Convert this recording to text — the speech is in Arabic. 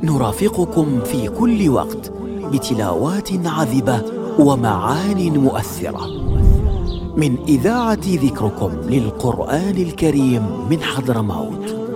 نرافقكم في كل وقت بتلاوات عذبة ومعان مؤثرة من إذاعة ذكركم للقرآن الكريم من حضرموت.